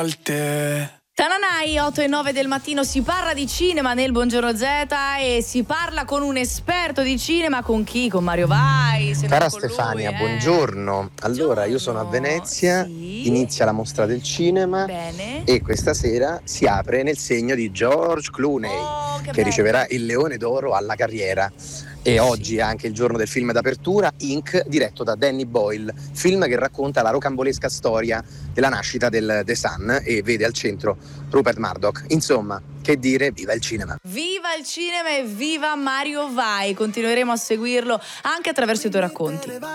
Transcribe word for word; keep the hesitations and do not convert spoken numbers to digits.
Tananai, otto e nove del mattino, si parla di cinema nel Buongiorno Z e si parla con un esperto di cinema. Con chi? Con Mario Vai. Cara con Stefania, lui, eh. buongiorno. Allora, io sono a Venezia, sì. inizia la mostra del cinema. Bene. E questa sera si apre nel segno di George Clooney, oh, che, che riceverà il Leone d'Oro alla carriera. E oggi è anche il giorno del film d'apertura, Ink, diretto da Danny Boyle, film che racconta la rocambolesca storia della nascita del The Sun e vede al centro Rupert Murdoch. Insomma, che dire, viva il cinema. Viva il cinema e viva Mario Vai. Continueremo a seguirlo anche attraverso i tuoi racconti.